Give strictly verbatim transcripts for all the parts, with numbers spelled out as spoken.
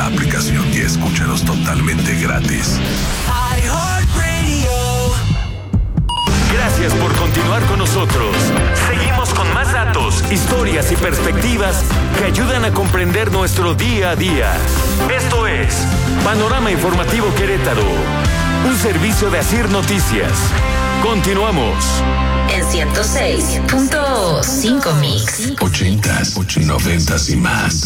la aplicación y escúchanos totalmente gratis. Gracias por continuar con nosotros. Seguimos con más datos, historias y perspectivas que ayudan a comprender nuestro día a día. Esto es Panorama Informativo Querétaro, un servicio de Asir Noticias. Continuamos. En ciento seis punto cinco Mix. Ochentas, noventas y más.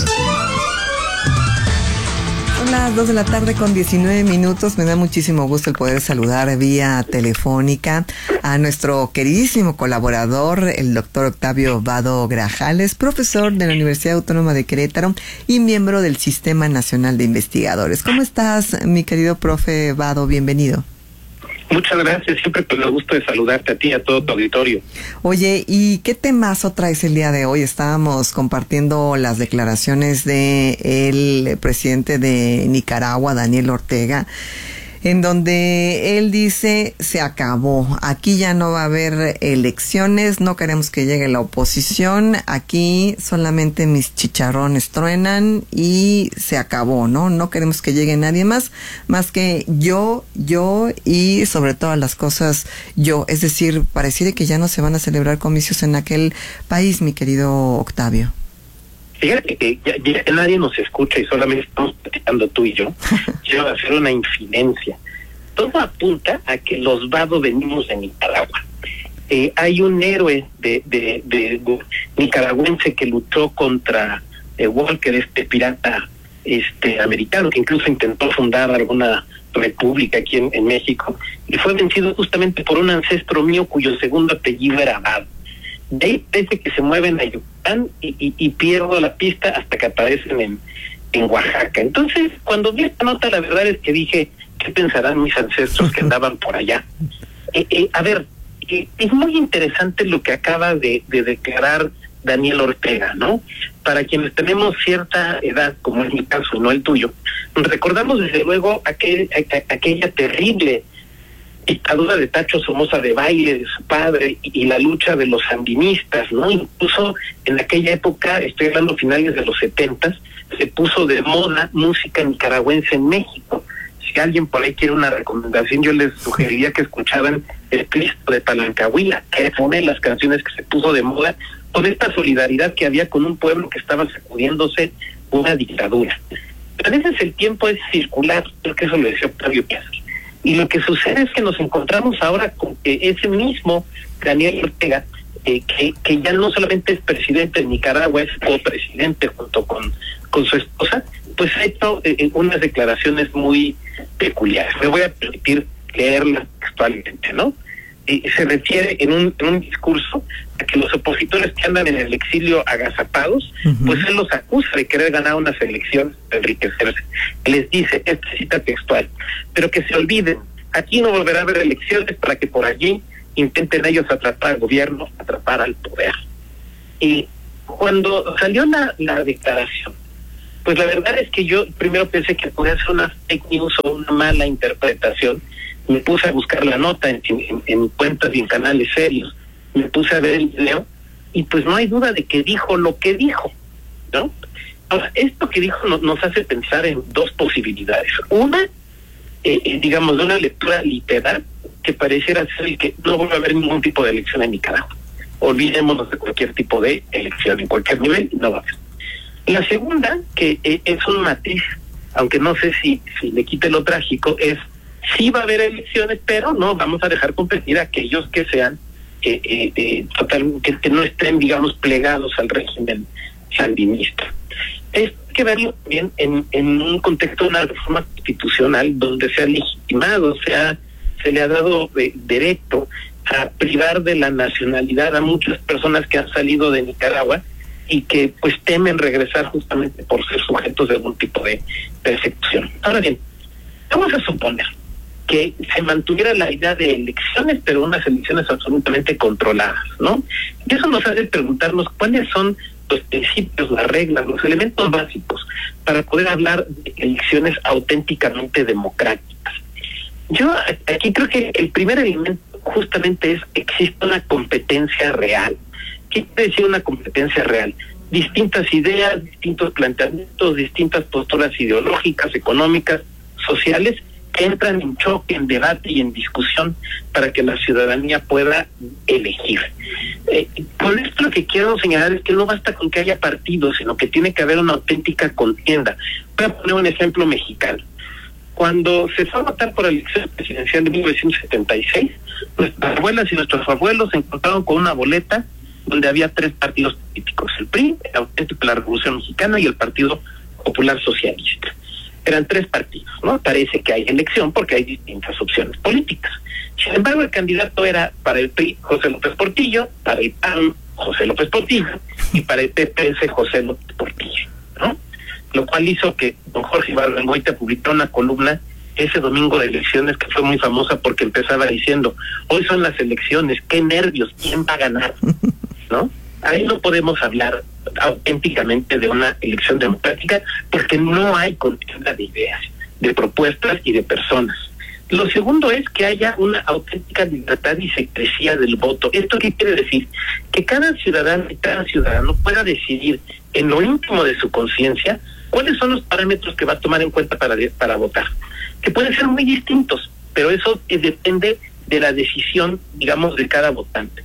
Son las dos de la tarde con diecinueve minutos. Me da muchísimo gusto el poder saludar vía telefónica a nuestro queridísimo colaborador, el doctor Octavio Vado Grajales, profesor de la Universidad Autónoma de Querétaro y miembro del Sistema Nacional de Investigadores. ¿Cómo estás, mi querido profe Vado? Bienvenido. Muchas gracias, siempre con el gusto de saludarte a ti y a todo tu auditorio. Oye, ¿y qué temazo traes el día de hoy? Estábamos compartiendo las declaraciones de el presidente de Nicaragua, Daniel Ortega, en donde él dice, se acabó, aquí ya no va a haber elecciones, no queremos que llegue la oposición, aquí solamente mis chicharrones truenan y se acabó, ¿no? No queremos que llegue nadie más, más que yo, yo y sobre todas las cosas yo, es decir, pareciera que ya no se van a celebrar comicios en aquel país, mi querido Octavio. Fíjate que ya, ya nadie nos escucha y solamente estamos platicando tú y yo. Quiero hacer una infidencia. Todo apunta a que los Vado venimos de Nicaragua. Eh, hay un héroe de, de, de, de nicaragüense que luchó contra eh, Walker, este pirata este americano, que incluso intentó fundar alguna república aquí en, en México, y fue vencido justamente por un ancestro mío cuyo segundo apellido era Vado. De ahí parece que se mueven a Yucatán y, y, y pierdo la pista hasta que aparecen en, en Oaxaca. Entonces, cuando vi esta nota, la verdad es que dije, ¿qué pensarán mis ancestros que andaban por allá? Eh, eh, a ver, eh, es muy interesante lo que acaba de, de declarar Daniel Ortega, ¿no? Para quienes tenemos cierta edad, como es mi caso, no el tuyo, recordamos desde luego aquel, a, a, aquella terrible dictadura de Tacho Somoza de Baile, de su padre, y, y la lucha de los sandinistas, ¿no? Incluso en aquella época, estoy hablando finales de los setentas, se puso de moda música nicaragüense en México. Si alguien por ahí quiere una recomendación, yo les sugeriría que escucharan El Cristo de Palancahuila, que es una de las canciones que se puso de moda con esta solidaridad que había con un pueblo que estaba sacudiéndose una dictadura. Pero a veces el tiempo es circular, creo que eso lo decía Octavio Paz. Y lo que sucede es que nos encontramos ahora con que ese mismo Daniel Ortega, eh, que, que ya no solamente es presidente de Nicaragua, es copresidente junto con, con su esposa, pues ha hecho eh, unas declaraciones muy peculiares. Me voy a permitir leerlas textualmente, ¿no? Eh, se refiere en un, en un discurso a que los opositores que andan en el exilio agazapados, uh-huh. pues él los acusa de querer ganar unas elecciones, de enriquecerse. Les dice, esta cita textual, pero que se olviden, aquí no volverá a haber elecciones para que por allí intenten ellos atrapar al gobierno, atrapar al poder. Y cuando salió la, la declaración, pues la verdad es que yo primero pensé que podía ser una fake news o una mala interpretación. Me puse a buscar la nota en, en, en cuentas y en canales serios, me puse a ver el video y pues no hay duda de que dijo lo que dijo, ¿no? Ahora, esto que dijo no, nos hace pensar en dos posibilidades. Una, eh, eh, digamos, de una lectura literal que pareciera ser el que no va a haber ningún tipo de elección en Nicaragua. Olvidémonos de cualquier tipo de elección en cualquier nivel, no va a haber. La segunda, que eh, es un matiz, aunque no sé si, si le quite lo trágico, es sí va a haber elecciones, pero no vamos a dejar competir a aquellos que sean eh, eh, eh, total, que, que no estén, digamos, plegados al régimen sandinista. Esto hay que verlo también en, en un contexto de una reforma constitucional donde se ha legitimado, se, ha, se le ha dado eh, derecho a privar de la nacionalidad a muchas personas que han salido de Nicaragua y que pues temen regresar justamente por ser sujetos de algún tipo de persecución. Ahora bien, vamos a suponer que se mantuviera la idea de elecciones, pero unas elecciones absolutamente controladas, ¿no? Y eso nos hace preguntarnos cuáles son los principios, las reglas, los elementos básicos para poder hablar de elecciones auténticamente democráticas. Yo aquí creo que el primer elemento justamente es que existe una competencia real. ¿Qué quiere decir una competencia real? distintas ideas, distintos planteamientos, distintas posturas ideológicas, económicas, sociales, que entran en choque, en debate y en discusión para que la ciudadanía pueda elegir. Eh, con esto lo que quiero señalar es que no basta con que haya partidos, sino que tiene que haber una auténtica contienda. Voy a poner un ejemplo mexicano. Cuando se fue a votar por la elección presidencial de mil novecientos setenta y seis, nuestras abuelas y nuestros abuelos se encontraron con una boleta donde había tres partidos políticos: el P R I, el Auténtico de la Revolución Mexicana y el Partido Popular Socialista. Eran tres partidos, ¿no? Parece que hay elección porque hay distintas opciones políticas. Sin embargo, el candidato era para el P R I José López Portillo, para el P A N José López Portillo y para el P P S José López Portillo, ¿no? Lo cual hizo que don Jorge Ibargüengoitia publicara una columna ese domingo de elecciones que fue muy famosa porque empezaba diciendo: hoy son las elecciones, qué nervios, ¿quién va a ganar? ¿No? Ahí no podemos hablar auténticamente de una elección democrática porque no hay contienda de ideas, de propuestas y de personas. Lo segundo es que haya una auténtica libertad y secrecía del voto. ¿Esto qué quiere decir? Que cada ciudadano y cada ciudadano pueda decidir en lo íntimo de su conciencia cuáles son los parámetros que va a tomar en cuenta para, para votar, que pueden ser muy distintos, pero eso eh, depende de la decisión, digamos, de cada votante.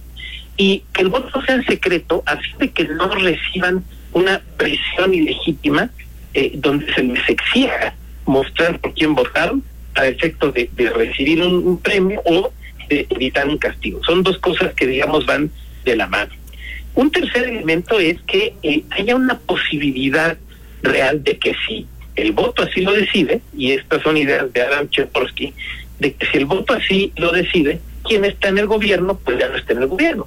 Y que el voto sea secreto a fin de que no reciban una presión ilegítima eh, donde se les exija mostrar por quién votaron a efecto de, de recibir un, un premio o de evitar un castigo. Son dos cosas que, digamos, van de la mano. Un tercer elemento es que eh, haya una posibilidad real de que si el voto así lo decide, y estas son ideas de Adam Cheporsky, de que si el voto así lo decide, quien está en el gobierno, pues ya no está en el gobierno.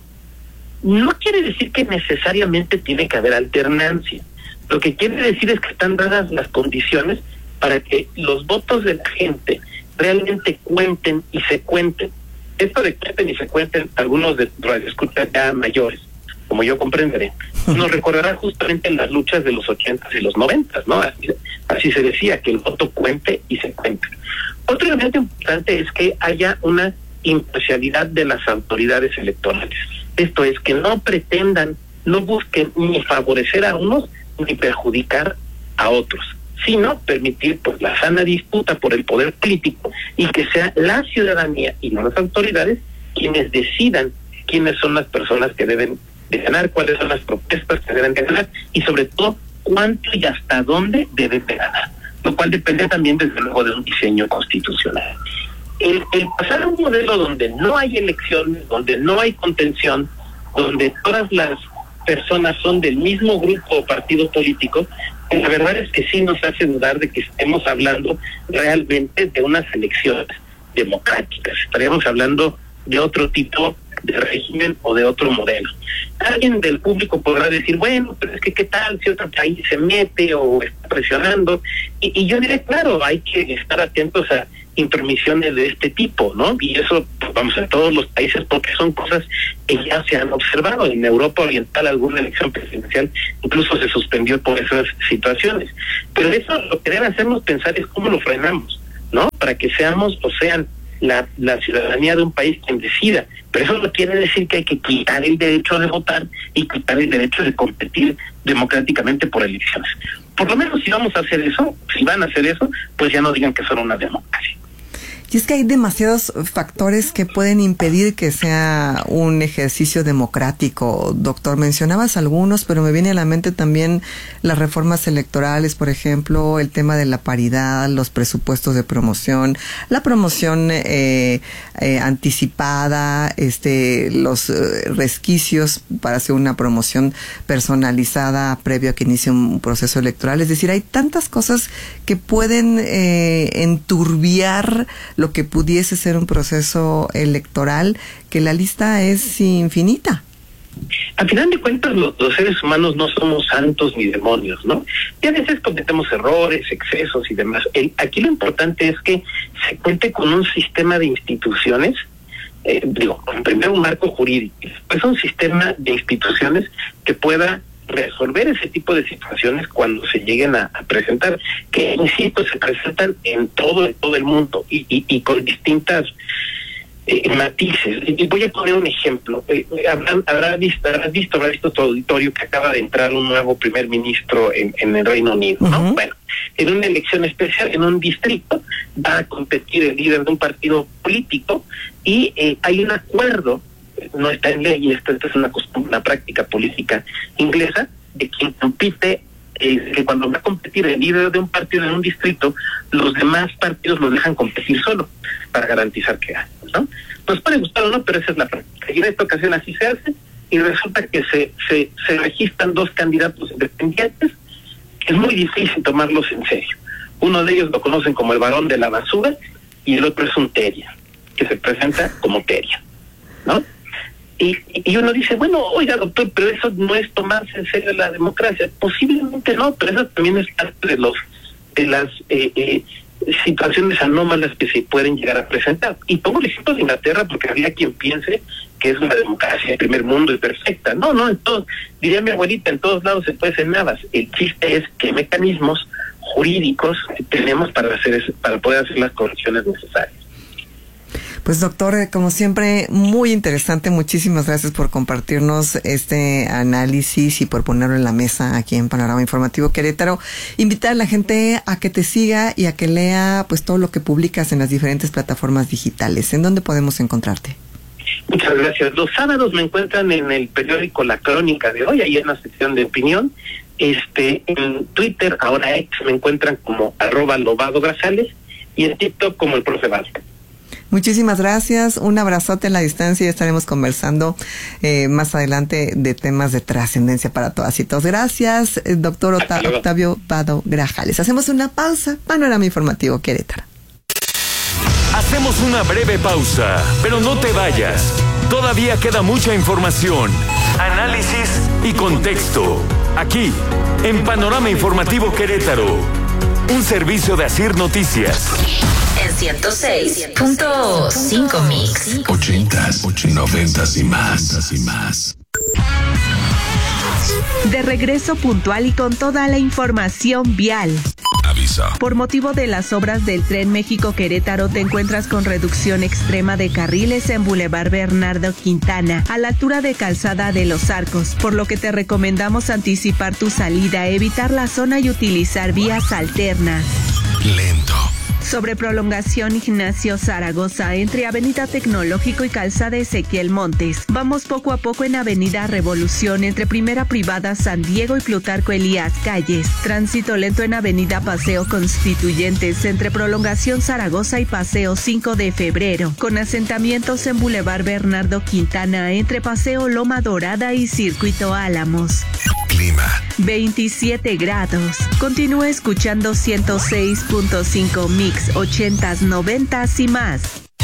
No quiere decir que necesariamente tiene que haber alternancia. Lo que quiere decir es que están dadas las condiciones para que los votos de la gente realmente cuenten y se cuenten. Esto de cuenten y se cuenten, algunos de radioescuchas ya mayores, como yo comprenderé, nos recordará justamente en las luchas de los ochentas y los noventas, ¿no? Así, así se decía, que el voto cuente y se cuente. Otro elemento importante es que haya una imparcialidad de las autoridades electorales. Esto es, que no pretendan, no busquen ni favorecer a unos ni perjudicar a otros, sino permitir pues la sana disputa por el poder político y que sea la ciudadanía y no las autoridades quienes decidan quiénes son las personas que deben de ganar, cuáles son las propuestas que deben de ganar y sobre todo cuánto y hasta dónde deben de ganar, lo cual depende también desde luego de un diseño constitucional. El, el pasar a un modelo donde no hay elecciones, donde no hay contención, donde todas las personas son del mismo grupo o partido político, la verdad es que sí nos hace dudar de que estemos hablando realmente de unas elecciones democráticas. Estaríamos hablando de otro tipo de régimen o de otro modelo. Alguien del público podrá decir, bueno, pero es que qué tal si otro país se mete o está presionando, y, y yo diré, claro, hay que estar atentos a intromisiones de este tipo, ¿no? Y eso, pues, vamos, a todos los países, porque son cosas que ya se han observado. En Europa Oriental alguna elección presidencial incluso se suspendió por esas situaciones. Pero eso lo que debe hacernos pensar es cómo lo frenamos, ¿no? Para que seamos o sean la, la ciudadanía de un país quien decida. Pero eso no quiere decir que hay que quitar el derecho de votar y quitar el derecho de competir democráticamente por elecciones. Por lo menos si vamos a hacer eso, si van a hacer eso, pues ya no digan que son una democracia. Y es que hay demasiados factores que pueden impedir que sea un ejercicio democrático. Doctor, mencionabas algunos, pero me viene a la mente también las reformas electorales, por ejemplo, el tema de la paridad, los presupuestos de promoción, la promoción eh, eh, anticipada, este, los eh, resquicios para hacer una promoción personalizada previo a que inicie un proceso electoral. Es decir, hay tantas cosas que pueden eh, enturbiar lo que pudiese ser un proceso electoral, que la lista es infinita. Al final de cuentas, los, los seres humanos no somos santos ni demonios, ¿no? Y a veces cometemos errores, excesos y demás. El, aquí lo importante es que se cuente con un sistema de instituciones, eh, digo, primero un marco jurídico, pues un sistema de instituciones que pueda resolver ese tipo de situaciones cuando se lleguen a, a presentar, que insisto, se presentan en todo, en todo el mundo y, y, y con distintas eh, matices. Y voy a poner un ejemplo. Eh, habrán, habrá visto, habrás visto, habrá visto tu auditorio que acaba de entrar un nuevo primer ministro en, en el Reino Unido, ¿no? Uh-huh. Bueno, en una elección especial, en un distrito, va a competir el líder de un partido político y eh, hay un acuerdo, no está en ley, esto, esto es una costumbre, una práctica política inglesa, de quien compite, eh, que cuando va a competir el líder de un partido en un distrito, los demás partidos los dejan competir solo para garantizar que gane, ¿no? Nos puede gustar o no, pero esa es la práctica. Y en esta ocasión así se hace, y resulta que se, se, se registran dos candidatos independientes, que es muy difícil tomarlos en serio. Uno de ellos lo conocen como el varón de la basura, y el otro es un teria, que se presenta como teria, ¿no? Y, y uno dice, bueno, oiga, doctor, pero eso no es tomarse en serio la democracia. Posiblemente no, pero eso también es parte de los de las eh, eh, situaciones anómalas que se pueden llegar a presentar. Y pongo el ejemplo de Inglaterra porque había quien piense que es una democracia de primer mundo y perfecta. No, no, en todos, diría mi abuelita, en todos lados se puede hacer nada. El chiste es qué mecanismos jurídicos tenemos para hacer para poder hacer las correcciones necesarias. Pues doctor, como siempre, muy interesante. Muchísimas gracias por compartirnos este análisis y por ponerlo en la mesa aquí en Panorama Informativo Querétaro. Invitar a la gente a que te siga y a que lea pues todo lo que publicas en las diferentes plataformas digitales. ¿En dónde podemos encontrarte? Muchas gracias. Los sábados me encuentran en el periódico La Crónica de Hoy, ahí en la sección de opinión. Este, en Twitter, ahora ex, me encuentran como arroba Lobado Grazales y en TikTok como el profe Val. Muchísimas gracias, un abrazote en la distancia y estaremos conversando eh, más adelante de temas de trascendencia para todas y todos. Gracias, eh, doctor Ota- Octavio Vado Grajales. Hacemos una pausa, Panorama Informativo Querétaro. Hacemos una breve pausa, pero no te vayas. Todavía queda mucha información, análisis y contexto. Aquí, en Panorama Informativo Querétaro, un servicio de Asir Noticias. En ciento seis punto cinco Mix. Ochentas, noventas y más, y más. De regreso puntual y con toda la información vial. Aviso. Por motivo de las obras del Tren México-Querétaro, te encuentras con reducción extrema de carriles en Boulevard Bernardo Quintana, a la altura de Calzada de los Arcos, por lo que te recomendamos anticipar tu salida, evitar la zona y utilizar vías alternas. Lento. Sobre prolongación Ignacio Zaragoza entre Avenida Tecnológico y Calzada Ezequiel Montes. Vamos poco a poco en Avenida Revolución entre Primera Privada San Diego y Plutarco Elías Calles. Tránsito lento en Avenida Paseo Constituyentes entre Prolongación Zaragoza y Paseo cinco de febrero. Con asentamientos en Boulevard Bernardo Quintana entre Paseo Loma Dorada y Circuito Álamos. Clima. veintisiete grados. Continúa escuchando ciento seis punto cinco Mix, ochentas, noventas y más.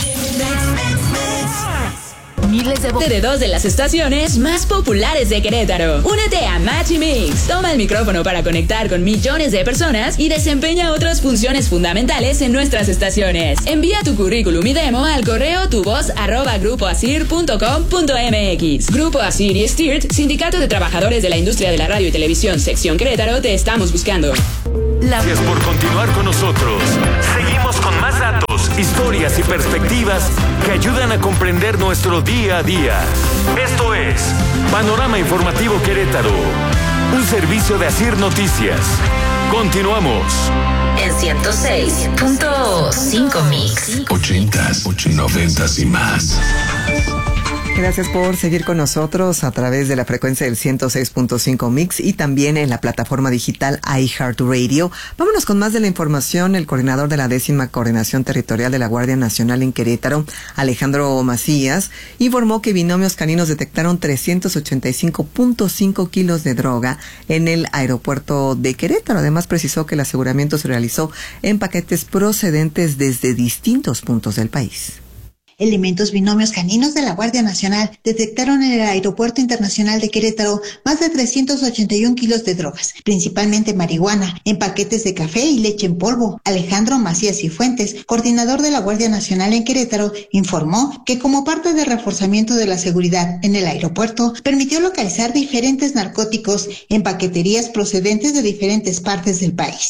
Miles de, de dos de las estaciones más populares de Querétaro. Únete a Match y Mix. Toma el micrófono para conectar con millones de personas y desempeña otras funciones fundamentales en nuestras estaciones. Envía tu currículum y demo al correo tuvoz arroba grupoasir punto com punto mx. Grupo Asir y Stirt, Sindicato de Trabajadores de la Industria de la Radio y Televisión, Sección Querétaro, te estamos buscando. La... Gracias por continuar con nosotros. Seguimos con más datos, historias y perspectivas que ayudan a comprender nuestro día a día. Esto es Panorama Informativo Querétaro, un servicio de Asir Noticias. Continuamos. En ciento seis punto cinco Mix. Ochentas, noventas y más. Gracias por seguir con nosotros a través de la frecuencia del ciento seis punto cinco Mix y también en la plataforma digital iHeartRadio. Vámonos con más de la información. El coordinador de la décima Coordinación Territorial de la Guardia Nacional en Querétaro, Alejandro Macías, informó que binomios caninos detectaron trescientos ochenta y cinco punto cinco kilos de droga en el aeropuerto de Querétaro. Además, precisó que el aseguramiento se realizó en paquetes procedentes desde distintos puntos del país. Elementos binomios caninos de la Guardia Nacional detectaron en el Aeropuerto Internacional de Querétaro más de trescientos ochenta y un kilos de drogas, principalmente marihuana, en paquetes de café y leche en polvo. Alejandro Macías y Fuentes, coordinador de la Guardia Nacional en Querétaro, informó que como parte del reforzamiento de la seguridad en el aeropuerto, permitió localizar diferentes narcóticos en paqueterías procedentes de diferentes partes del país.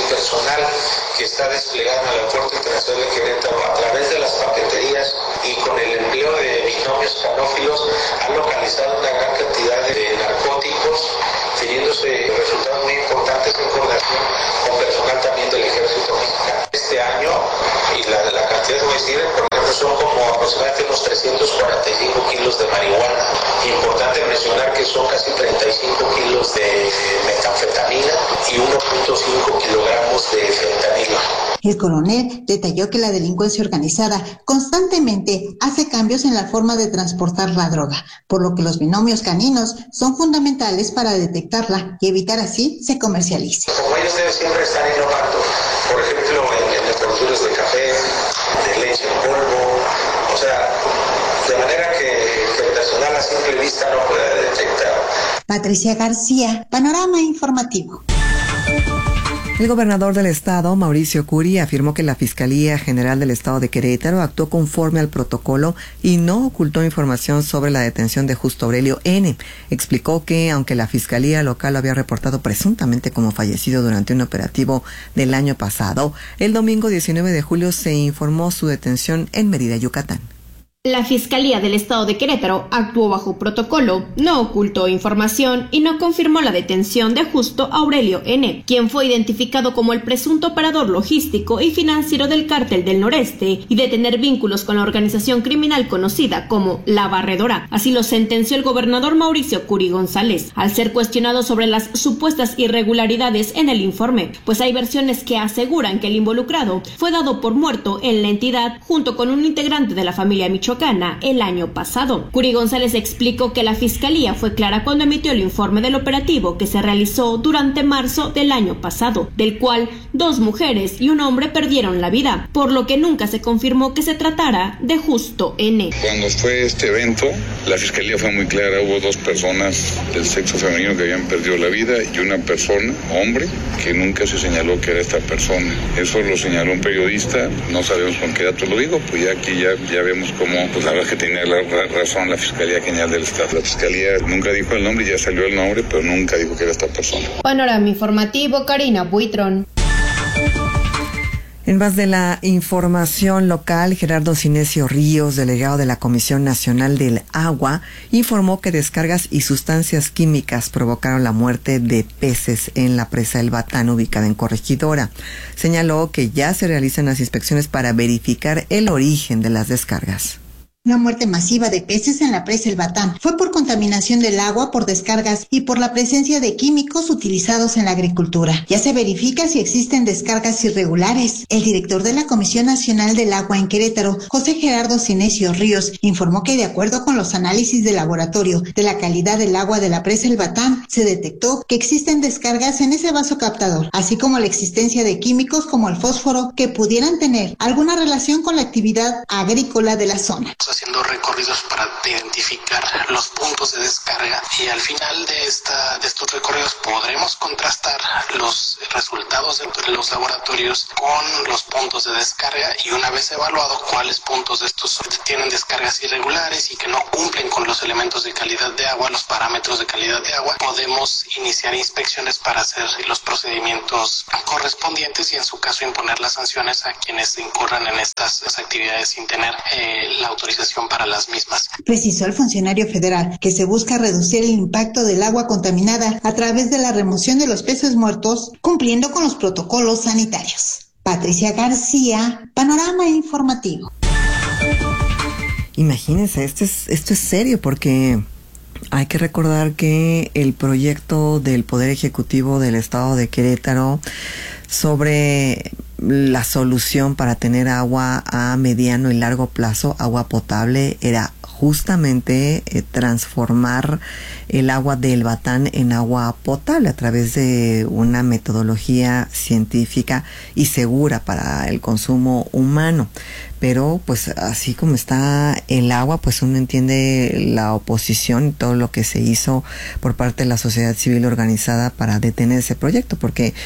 personal que está desplegado en el Aeropuerto Internacional de Querétaro a través de las paqueterías y con el empleo de binomios canófilos han localizado una gran cantidad de narcóticos, teniéndose resultados muy importantes en coordinación con personal también del Ejército Mexicano. Este año, y la, la cantidad que voy a decir, por ejemplo, son como aproximadamente unos trescientos cuarenta y cinco kilos de marihuana. Importante mencionar que son casi treinta y cinco kilos de metanfetamina y uno punto cinco kilogramos de fentanilo. El coronel detalló que la delincuencia organizada constantemente hace cambios en la forma de transportar la droga, por lo que los binomios caninos son fundamentales para detectarla y evitar así se comercialice. Como ellos deben siempre estar innovando, por ejemplo, en, en productos de café, de leche en polvo, o sea, de manera que, que el personal a simple vista no pueda detectar. Patricia García, Panorama Informativo. El gobernador del estado, Mauricio Curi, afirmó que la Fiscalía General del Estado de Querétaro actuó conforme al protocolo y no ocultó información sobre la detención de Justo Aurelio N. Explicó que, aunque la Fiscalía local lo había reportado presuntamente como fallecido durante un operativo del año pasado, el domingo diecinueve de julio se informó su detención en Mérida, Yucatán. La Fiscalía del Estado de Querétaro actuó bajo protocolo, no ocultó información y no confirmó la detención de Justo Aurelio N., quien fue identificado como el presunto operador logístico y financiero del Cártel del Noreste y de tener vínculos con la organización criminal conocida como La Barredora. Así lo sentenció el gobernador Mauricio Curi González, al ser cuestionado sobre las supuestas irregularidades en el informe, pues hay versiones que aseguran que el involucrado fue dado por muerto en la entidad junto con un integrante de la familia Michoacán el año pasado. Curi González explicó que la Fiscalía fue clara cuando emitió el informe del operativo que se realizó durante marzo del año pasado, del cual dos mujeres y un hombre perdieron la vida, por lo que nunca se confirmó que se tratara de Justo N. Cuando fue este evento, la Fiscalía fue muy clara, hubo dos personas del sexo femenino que habían perdido la vida y una persona, hombre, que nunca se señaló que era esta persona. Eso lo señaló un periodista, no sabemos con qué dato lo digo, pues ya aquí ya, ya vemos cómo, pues la verdad es que tenía la razón la Fiscalía General del Estado. La Fiscalía nunca dijo el nombre, ya salió el nombre, pero nunca dijo que era esta persona. Panorama Informativo, Karina Buitrón. En más de la información local, Gerardo Cinesio Ríos, delegado de la Comisión Nacional del Agua, informó que descargas y sustancias químicas provocaron la muerte de peces en la presa El Batán, ubicada en Corregidora. Señaló que ya se realizan las inspecciones para verificar el origen de las descargas. La muerte masiva de peces en la presa El Batán fue por contaminación del agua, por descargas y por la presencia de químicos utilizados en la agricultura. Ya se verifica si existen descargas irregulares. El director de la Comisión Nacional del Agua en Querétaro, José Gerardo Cinesio Ríos, informó que de acuerdo con los análisis de laboratorio de la calidad del agua de la presa El Batán, se detectó que existen descargas en ese vaso captador, así como la existencia de químicos como el fósforo que pudieran tener alguna relación con la actividad agrícola de la zona. Haciendo recorridos para identificar los puntos de descarga y al final de esta de estos recorridos podremos contrastar los resultados de los laboratorios con los puntos de descarga y una vez evaluado cuáles puntos de estos tienen descargas irregulares y que no cumplen con los elementos de calidad de agua, los parámetros de calidad de agua, podemos iniciar inspecciones para hacer los procedimientos correspondientes y en su caso imponer las sanciones a quienes incurran en estas actividades sin tener eh, la autorización para las mismas. Precisó el funcionario federal que se busca reducir el impacto del agua contaminada a través de la remoción de los peces muertos, cumpliendo con los protocolos sanitarios. Patricia García, Panorama Informativo. Imagínense, esto es, esto es serio porque hay que recordar que el proyecto del Poder Ejecutivo del Estado de Querétaro sobre la solución para tener agua a mediano y largo plazo, agua potable, era justamente eh, transformar el agua del Batán en agua potable a través de una metodología científica y segura para el consumo humano. Pero pues así como está el agua, pues uno entiende la oposición y todo lo que se hizo por parte de la sociedad civil organizada para detener ese proyecto, porque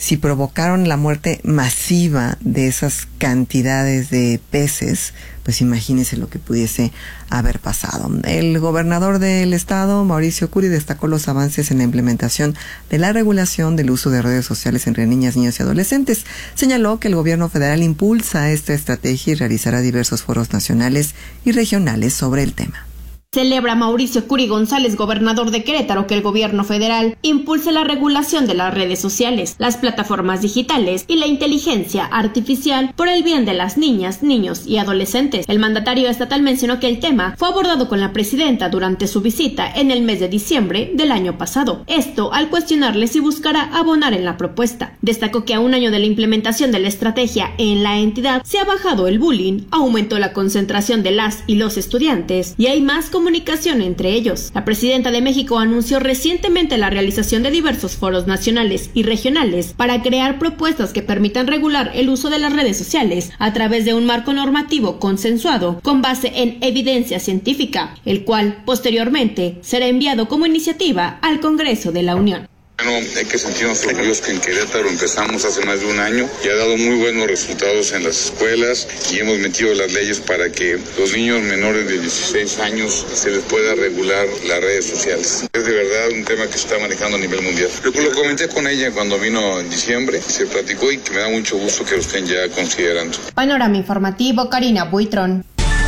si provocaron la muerte masiva de esas cantidades de peces, pues imagínense lo que pudiese haber pasado. El gobernador del estado, Mauricio Curi, destacó los avances en la implementación de la regulación del uso de redes sociales entre niñas, niños y adolescentes. Señaló que el gobierno federal impulsa esta estrategia y realizará diversos foros nacionales y regionales sobre el tema. Celebra Mauricio Curi González, gobernador de Querétaro, que el gobierno federal impulse la regulación de las redes sociales, las plataformas digitales y la inteligencia artificial por el bien de las niñas, niños y adolescentes. El mandatario estatal mencionó que el tema fue abordado con la presidenta durante su visita en el mes de diciembre del año pasado. Esto al cuestionarle si buscará abonar en la propuesta. Destacó que a un año de la implementación de la estrategia en la entidad se ha bajado el bullying, aumentó la concentración de las y los estudiantes y hay más comunicación entre ellos. La presidenta de México anunció recientemente la realización de diversos foros nacionales y regionales para crear propuestas que permitan regular el uso de las redes sociales a través de un marco normativo consensuado con base en evidencia científica, el cual posteriormente será enviado como iniciativa al Congreso de la Unión. Bueno, hay que sentirnos orgullosos que en Querétaro empezamos hace más de un año y ha dado muy buenos resultados en las escuelas y hemos metido las leyes para que los niños menores de dieciséis años se les pueda regular las redes sociales. Es de verdad un tema que se está manejando a nivel mundial. Lo, lo comenté con ella cuando vino en diciembre, se platicó y que me da mucho gusto que lo estén ya considerando. Panorama informativo, Karina Buitrón.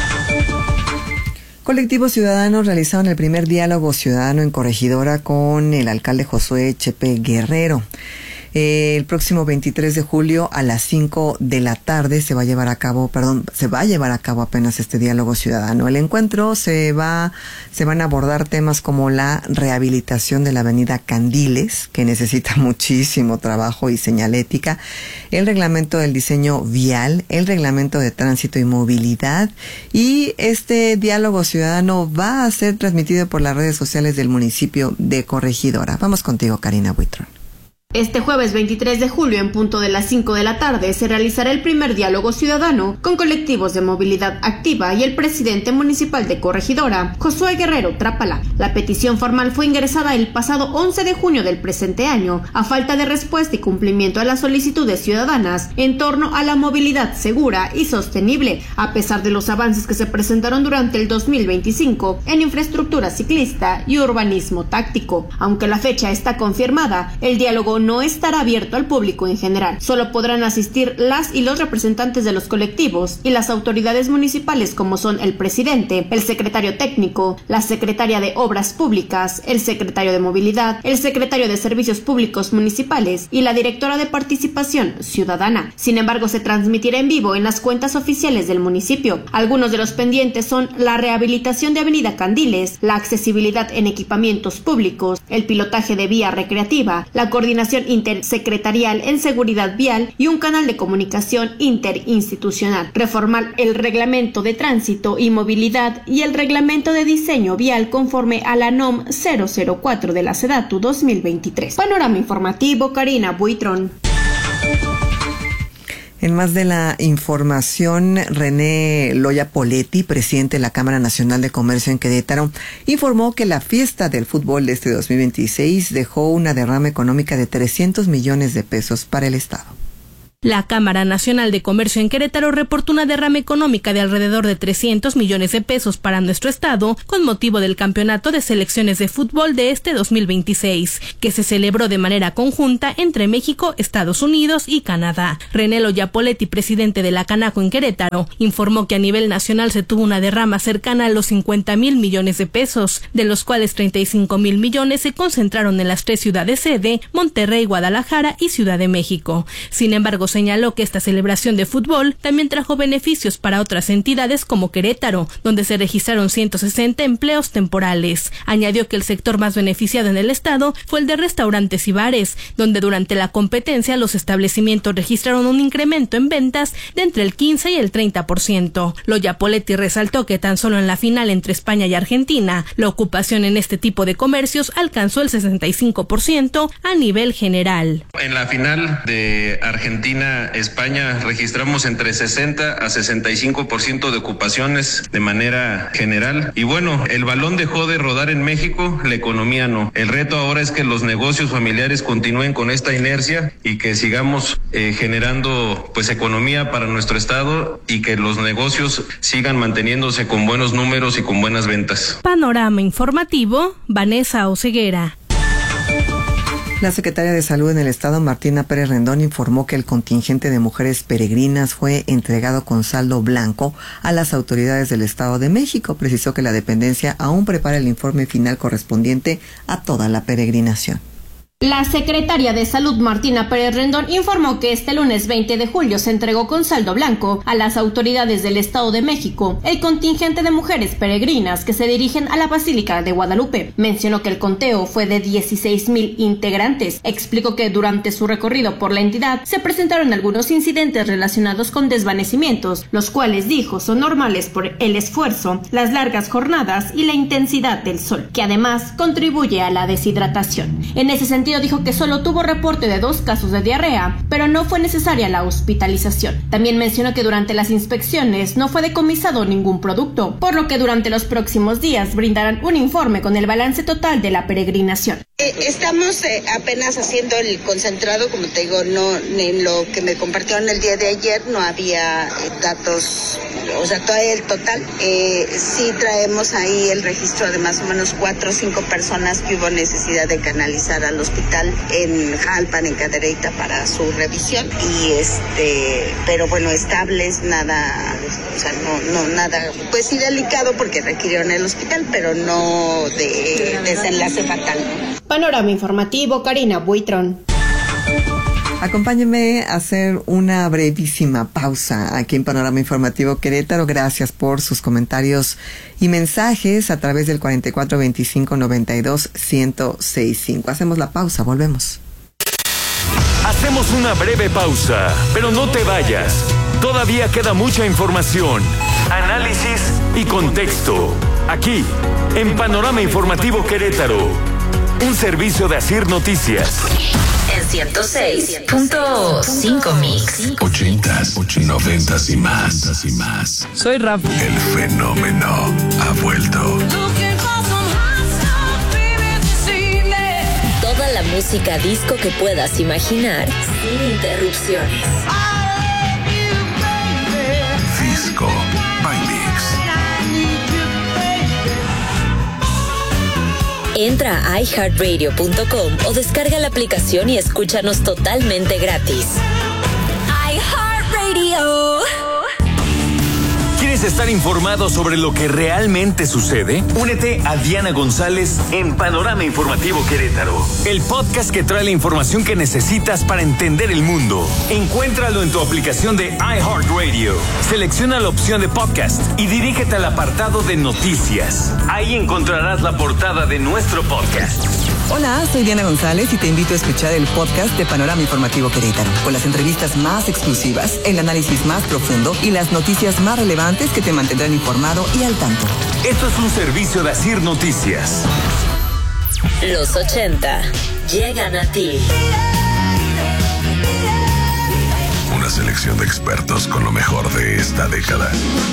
Colectivos ciudadanos realizaron el primer diálogo ciudadano en Corregidora con el alcalde Josué Chepe Guerrero. Eh, el próximo veintitrés de julio a las cinco de la tarde se va a llevar a cabo, perdón, se va a llevar a cabo apenas este diálogo ciudadano. El encuentro se va, se van a abordar temas como la rehabilitación de la avenida Candiles, que necesita muchísimo trabajo y señalética, el reglamento del diseño vial, el reglamento de tránsito y movilidad, y este diálogo ciudadano va a ser transmitido por las redes sociales del municipio de Corregidora. Vamos contigo, Karina Buitrón. Este jueves veintitrés de julio, en punto de las cinco de la tarde, se realizará el primer diálogo ciudadano con colectivos de movilidad activa y el presidente municipal de Corregidora, Josué Guerrero Trápala. La petición formal fue ingresada el pasado once de junio del presente año, a falta de respuesta y cumplimiento a las solicitudes ciudadanas en torno a la movilidad segura y sostenible, a pesar de los avances que se presentaron durante el dos mil veinticinco en infraestructura ciclista y urbanismo táctico. Aunque la fecha está confirmada, el diálogo no estará abierto al público en general. Solo podrán asistir las y los representantes de los colectivos y las autoridades municipales, como son el presidente, el secretario técnico, la secretaria de Obras Públicas, el secretario de Movilidad, el secretario de Servicios Públicos Municipales y la directora de Participación Ciudadana. Sin embargo, se transmitirá en vivo en las cuentas oficiales del municipio. Algunos de los pendientes son la rehabilitación de Avenida Candiles, la accesibilidad en equipamientos públicos, el pilotaje de vía recreativa, la coordinación intersecretarial en seguridad vial y un canal de comunicación interinstitucional, reformar el reglamento de tránsito y movilidad y el reglamento de diseño vial conforme a la N O M cero cero cuatro de la SEDATU dos mil veintitrés. Panorama informativo, Karina Buitrón. En más de la información, René Loya Poletti, presidente de la Cámara Nacional de Comercio en Querétaro, informó que la fiesta del fútbol de este dos mil veintiséis dejó una derrama económica de trescientos millones de pesos para el Estado. La Cámara Nacional de Comercio en Querétaro reportó una derrama económica de alrededor de trescientos millones de pesos para nuestro estado con motivo del campeonato de selecciones de fútbol de este dos mil veintiséis, que se celebró de manera conjunta entre México, Estados Unidos y Canadá. René Loya Poletti, presidente de la Canaco en Querétaro, informó que a nivel nacional se tuvo una derrama cercana a los cincuenta mil millones de pesos, de los cuales treinta y cinco mil millones se concentraron en las tres ciudades sede, Monterrey, Guadalajara y Ciudad de México. Sin embargo, señaló que esta celebración de fútbol también trajo beneficios para otras entidades como Querétaro, donde se registraron ciento sesenta empleos temporales. Añadió que el sector más beneficiado en el estado fue el de restaurantes y bares, donde durante la competencia los establecimientos registraron un incremento en ventas de entre el quince y el treinta por ciento. Loya Poletti resaltó que tan solo en la final entre España y Argentina, la ocupación en este tipo de comercios alcanzó el sesenta y cinco por ciento a nivel general. En la final de Argentina Argentina, España, registramos entre sesenta a sesenta y cinco por ciento de ocupaciones de manera general. Y bueno, el balón dejó de rodar en México, la economía no. El reto ahora es que los negocios familiares continúen con esta inercia y que sigamos eh, generando pues economía para nuestro estado y que los negocios sigan manteniéndose con buenos números y con buenas ventas. Panorama informativo, Vanessa Oseguera. La secretaria de Salud en el estado, Martina Pérez Rendón, informó que el contingente de mujeres peregrinas fue entregado con saldo blanco a las autoridades del Estado de México. Precisó que la dependencia aún prepara el informe final correspondiente a toda la peregrinación. La secretaria de Salud, Martina Pérez Rendón, informó que este lunes veinte de julio se entregó con saldo blanco a las autoridades del Estado de México el contingente de mujeres peregrinas que se dirigen a la Basílica de Guadalupe. Mencionó que el conteo fue de dieciséis mil integrantes. Explicó que durante su recorrido por la entidad se presentaron algunos incidentes relacionados con desvanecimientos, los cuales dijo son normales por el esfuerzo, las largas jornadas y la intensidad del sol, que además contribuye a la deshidratación. En ese sentido, dijo que solo tuvo reporte de dos casos de diarrea, pero no fue necesaria la hospitalización. También mencionó que durante las inspecciones no fue decomisado ningún producto, por lo que durante los próximos días brindarán un informe con el balance total de la peregrinación. Eh, estamos eh, apenas haciendo el concentrado, como te digo, no en lo que me compartieron el día de ayer no había eh, datos, o sea, todo el total. Eh, sí traemos ahí el registro de más o menos cuatro o cinco personas que hubo necesidad de canalizar al hospital en Jalpan, en Cadereyta, para su revisión. Y este, pero bueno, estables, nada, o sea, no, no, nada, pues sí delicado porque requirieron el hospital, pero no de desenlace fatal, ¿no? Panorama informativo, Karina Buitrón. Acompáñenme a hacer una brevísima pausa aquí en Panorama Informativo Querétaro. Gracias por sus comentarios y mensajes a través del cuarenta y cuatro veinticinco noventa y dos ciento sesenta y cinco. Hacemos la pausa, volvemos. Hacemos una breve pausa, pero no te vayas. Todavía queda mucha información, análisis y contexto. Aquí, en Panorama Informativo Querétaro, un servicio de Asir Noticias. En ciento seis punto cinco Mix. Ochentas, noventas y más. y más. Soy Rafa. El fenómeno ha vuelto. Toda la música disco que puedas imaginar sin interrupciones. Disco by Mix. Entra a i heart radio punto com o descarga la aplicación y escúchanos totalmente gratis. iHeartRadio. ¿Quieres estar informado sobre lo que realmente sucede? Únete a Diana González en Panorama Informativo Querétaro, el podcast que trae la información que necesitas para entender el mundo. Encuéntralo en tu aplicación de iHeartRadio. Selecciona la opción de podcast y dirígete al apartado de noticias. Ahí encontrarás la portada de nuestro podcast. Hola, soy Diana González y te invito a escuchar el podcast de Panorama Informativo Querétaro, con las entrevistas más exclusivas, el análisis más profundo y las noticias más relevantes que te mantendrán informado y al tanto. Esto es un servicio de Asir Noticias. Los ochenta llegan a ti. Una selección de expertos con lo mejor de esta década.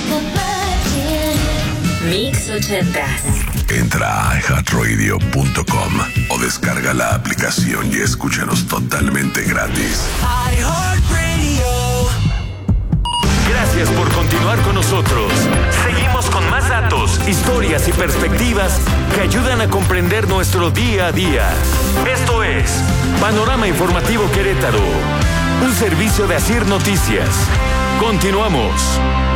Mix ochenta. Entra a i heart radio punto com o descarga la aplicación y escúchanos totalmente gratis. Gracias por continuar con nosotros. Seguimos con más datos, historias y perspectivas que ayudan a comprender nuestro día a día. Esto es Panorama Informativo Querétaro, un servicio de Asir Noticias. Continuamos.